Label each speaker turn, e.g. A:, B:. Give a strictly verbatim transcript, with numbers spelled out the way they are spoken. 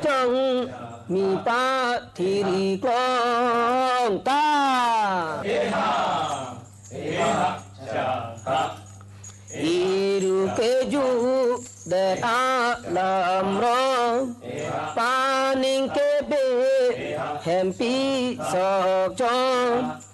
A: trong mi pa thì đi con ta iru keju de a lam ro pa ning ke be hem pi sok chong